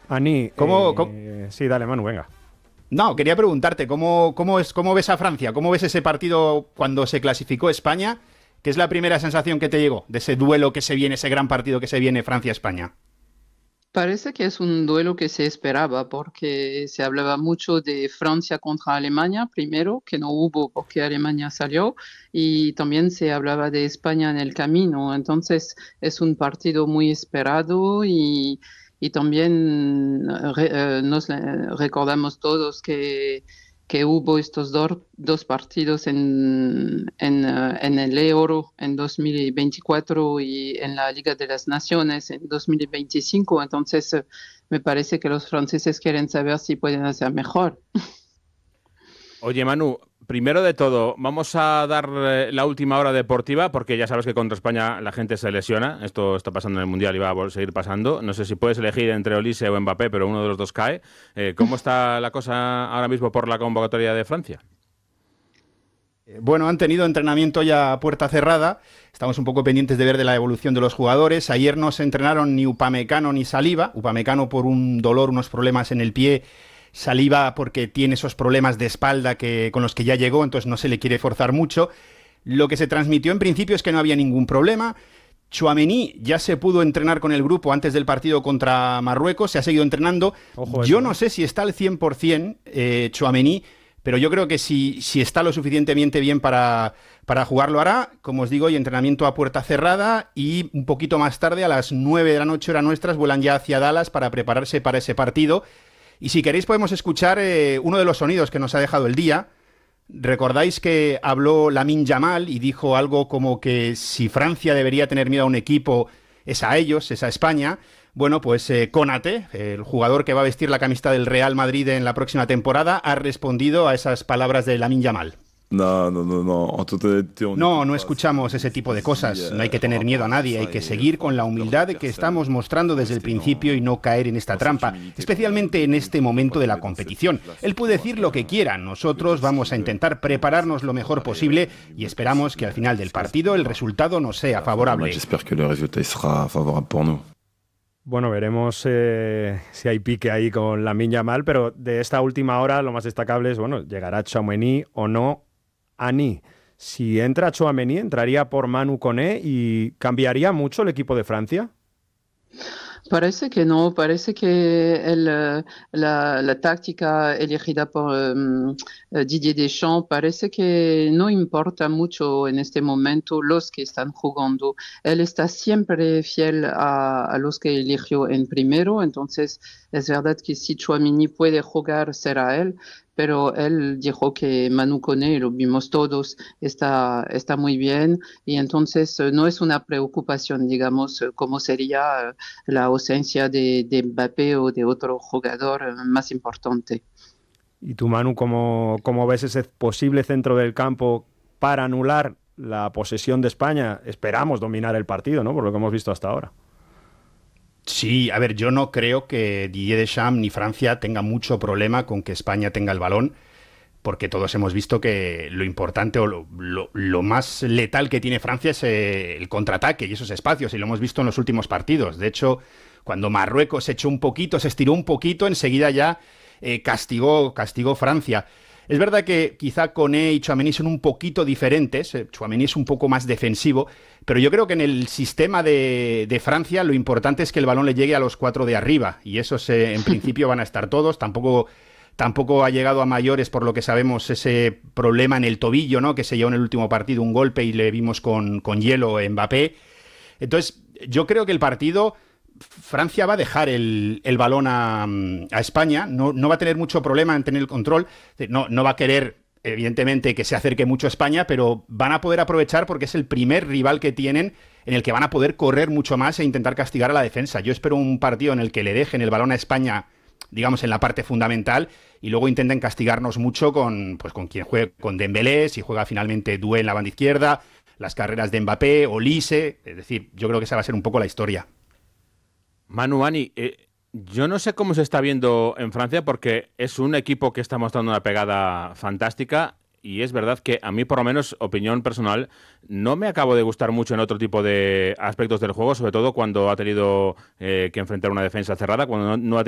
Ani, ¿Cómo? sí, dale, Manu, venga. No, quería preguntarte, ¿cómo ves a Francia? ¿Cómo ves ese partido cuando se clasificó España? ¿Qué es la primera sensación que te llegó de ese duelo que se viene, ese gran partido que se viene Francia-España? Parece que es un duelo que se esperaba porque se hablaba mucho de Francia contra Alemania primero, que no hubo porque Alemania salió, y también se hablaba de España en el camino. Entonces es un partido muy esperado y también nos recordamos todos que hubo estos dos partidos en el Euro en 2024 y en la Liga de las Naciones en 2025. Entonces, me parece que los franceses quieren saber si pueden hacer mejor. Oye, Manu, primero de todo, vamos a dar la última hora deportiva, porque ya sabes que contra España la gente se lesiona. Esto está pasando en el Mundial y va a seguir pasando. No sé si puedes elegir entre Olise o Mbappé, pero uno de los dos cae. ¿Cómo está la cosa ahora mismo por la convocatoria de Francia? Bueno, han tenido entrenamiento ya a puerta cerrada. Estamos un poco pendientes de ver de la evolución de los jugadores. Ayer no se entrenaron ni Upamecano ni Saliba. Upamecano por un dolor, unos problemas en el pie. Saliba porque tiene esos problemas de espalda con los que ya llegó, entonces no se le quiere forzar mucho. Lo que se transmitió en principio es que no había ningún problema. Tchouaméni ya se pudo entrenar con el grupo antes del partido contra Marruecos, se ha seguido entrenando. Ojo, yo no sé si está al 100% Tchouaméni, pero yo creo que si está lo suficientemente bien para jugar lo hará. Como os digo, y entrenamiento a puerta cerrada, y un poquito más tarde, a las 9 de la noche hora nuestras, vuelan ya hacia Dallas para prepararse para ese partido. Y si queréis podemos escuchar uno de los sonidos que nos ha dejado el día. Recordáis que habló Lamine Yamal y dijo algo como que si Francia debería tener miedo a un equipo es a ellos, es a España. Bueno, pues Konaté, el jugador que va a vestir la camiseta del Real Madrid en la próxima temporada, ha respondido a esas palabras de Lamine Yamal. No escuchamos ese tipo de cosas. No hay que tener miedo a nadie. Hay que seguir con la humildad que estamos mostrando desde el principio y no caer en esta trampa, especialmente en este momento de la competición. Él puede decir lo que quiera. Nosotros vamos a intentar prepararnos lo mejor posible y esperamos que al final del partido el resultado nos sea favorable. Bueno, veremos si hay pique ahí con Lamine Yamal, pero de esta última hora lo más destacable es, bueno, ¿llegará Tchouaméni o no? Ani, si entra Tchouaméni, entraría por Manu Koné y ¿cambiaría mucho el equipo de Francia? Parece que no, parece que la táctica elegida por Didier Deschamps parece que no importa mucho en este momento los que están jugando. Él está siempre fiel a los que eligió en primero, entonces es verdad que si Tchouaméni puede jugar será él, pero él dijo que Manu Koné, lo vimos todos, está muy bien y entonces no es una preocupación, digamos, como sería la ausencia de Mbappé o de otro jugador más importante. ¿Y tú, Manu, cómo ves ese posible centro del campo para anular la posesión de España? Esperamos dominar el partido, ¿no? Por lo que hemos visto hasta ahora. Sí, a ver, yo no creo que Didier Deschamps ni Francia tengan mucho problema con que España tenga el balón, porque todos hemos visto que lo importante o lo más letal que tiene Francia es el contraataque y esos espacios, y lo hemos visto en los últimos partidos. De hecho, cuando Marruecos se estiró un poquito, enseguida ya castigó Francia. Es verdad que quizá Koné y Tchouaméni son un poquito diferentes. Tchouaméni es un poco más defensivo, pero yo creo que en el sistema de Francia lo importante es que el balón le llegue a los 4 de arriba, y esos en principio van a estar todos. Tampoco ha llegado a mayores, por lo que sabemos, ese problema en el tobillo, ¿no?, que se llevó en el último partido, un golpe, y le vimos con hielo en Mbappé. Entonces, yo creo que el partido, Francia va a dejar el balón a España, no va a tener mucho problema en tener el control, no va a querer, evidentemente, que se acerque mucho a España, pero van a poder aprovechar porque es el primer rival que tienen en el que van a poder correr mucho más e intentar castigar a la defensa. Yo espero un partido en el que le dejen el balón a España, digamos, en la parte fundamental, y luego intenten castigarnos mucho con quien juegue, con Dembélé, si juega finalmente Doué en la banda izquierda, las carreras de Mbappé, Olise. Es decir, yo creo que esa va a ser un poco la historia. Manu, Ani, yo no sé cómo se está viendo en Francia, porque es un equipo que está mostrando una pegada fantástica, y es verdad que a mí, por lo menos, opinión personal, no me acabo de gustar mucho en otro tipo de aspectos del juego, sobre todo cuando ha tenido que enfrentar una defensa cerrada, cuando no ha